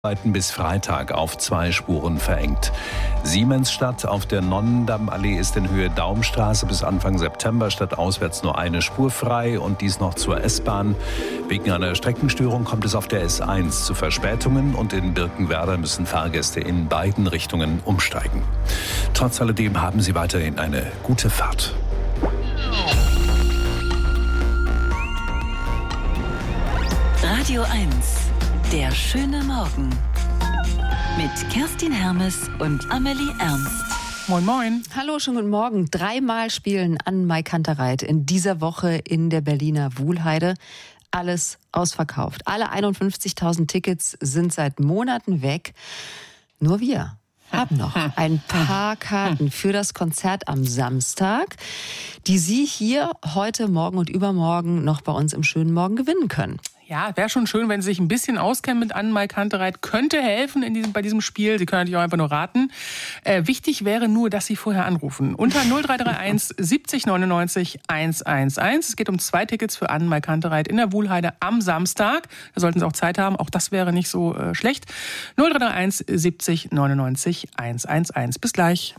Bis Freitag auf 2 Spuren verengt. Siemensstadt auf der Nonnendammallee ist in Höhe Daumstraße bis Anfang September stadtauswärts nur eine Spur frei und dies noch zur S-Bahn. Wegen einer Streckenstörung kommt es auf der S1 zu Verspätungen und in Birkenwerder müssen Fahrgäste in beiden Richtungen umsteigen. Trotz alledem haben Sie weiterhin eine gute Fahrt. Radio 1. Der schöne Morgen. Mit Kerstin Hermes und Amelie Ernst. Moin, moin. Hallo, schönen guten Morgen. 3-mal spielen Ann-Mai Kantereit in dieser Woche in der Berliner Wuhlheide. Alles ausverkauft. Alle 51.000 Tickets sind seit Monaten weg. Nur wir haben noch ein paar Karten für das Konzert am Samstag, die Sie hier heute, morgen und übermorgen noch bei uns im schönen Morgen gewinnen können. Ja, wäre schon schön, wenn Sie sich ein bisschen auskennen mit Ann-Mai Kantereit. Könnte helfen bei diesem Spiel. Sie können natürlich auch einfach nur raten. Wichtig wäre nur, dass Sie vorher anrufen. Unter 0331 70 99 111. Es geht um 2 Tickets für Ann-Mai Kantereit in der Wuhlheide am Samstag. Da sollten Sie auch Zeit haben. Auch das wäre nicht so schlecht. 0331 70 99 111. Bis gleich.